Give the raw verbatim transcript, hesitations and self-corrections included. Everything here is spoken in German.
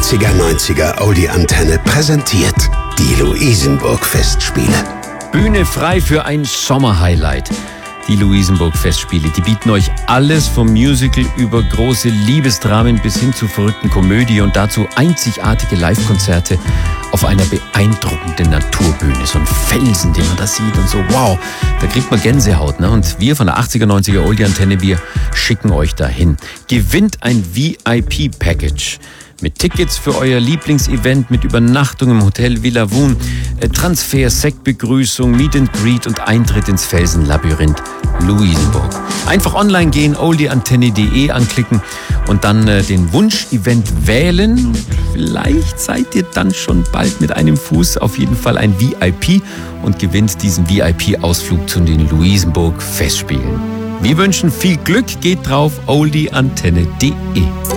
achtziger neunziger Oldie Antenne präsentiert die Luisenburg-Festspiele. Bühne frei für ein Sommerhighlight. Die Luisenburg-Festspiele, die bieten euch alles vom Musical über große Liebesdramen bis hin zu verrückten Komödie und dazu einzigartige Live-Konzerte auf einer beeindruckenden Naturbühne. So ein Felsen, den man da sieht und so, wow, da kriegt man Gänsehaut. Ne? Und wir von der achtziger neunziger Oldie Antenne, wir schicken euch dahin. Gewinnt ein V I P-Package. Mit Tickets für euer Lieblingsevent, mit Übernachtung im Hotel Villa Woon, Transfer, Sektbegrüßung, Meet and Greet und Eintritt ins Felsenlabyrinth Luisenburg. Einfach online gehen, oldie antenne punkt de anklicken und dann äh, den Wunsch-Event wählen. Vielleicht seid ihr dann schon bald mit einem Fuß auf jeden Fall ein V I P und gewinnt diesen V I P-Ausflug zu den Luisenburg-Festspielen. Wir wünschen viel Glück, geht drauf, oldie antenne punkt de.